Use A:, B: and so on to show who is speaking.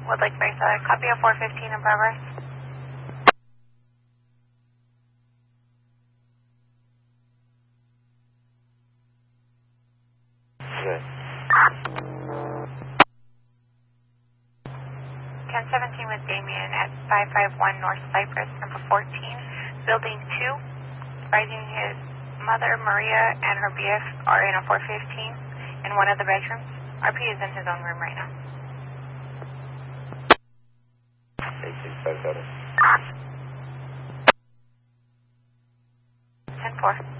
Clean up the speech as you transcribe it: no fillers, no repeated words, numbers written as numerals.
A: Woodlake Bayside. Copy of 415 in progress.
B: Okay.
A: 1017 with Damien at 551 North Cypress, number 14, building 2. Advising his mother, Maria, and her BF are in a 415 in one of the bedrooms. RP is in his own room right now.
B: 8657.
A: 10-4.